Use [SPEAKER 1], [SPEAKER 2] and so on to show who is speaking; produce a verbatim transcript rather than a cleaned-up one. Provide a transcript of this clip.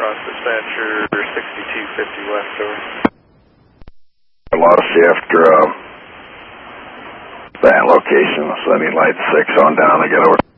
[SPEAKER 1] Cross dispatcher sixty-two fifty west, over.
[SPEAKER 2] I lost you after uh, that location, so I need light six on down to get over.